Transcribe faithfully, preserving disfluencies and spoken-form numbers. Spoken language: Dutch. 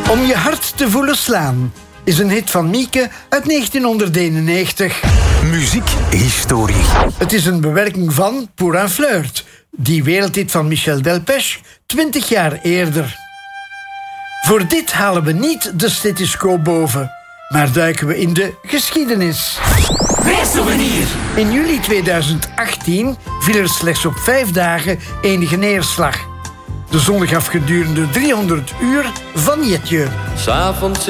Om je hart te voelen slaan is een hit van Mieke uit negentienhonderdeenennegentig. Muziekhistorie. Het is een bewerking van Pour un flirt, die wereldhit van Michel Delpech, twintig jaar eerder. Voor dit halen we niet de stethoscoop boven, maar duiken we in de geschiedenis. Weersouvenir. In juli tweeduizend achttien viel er slechts op vijf dagen enige neerslag. De zon gaf gedurende driehonderd uur van Jetje. 'S Avonds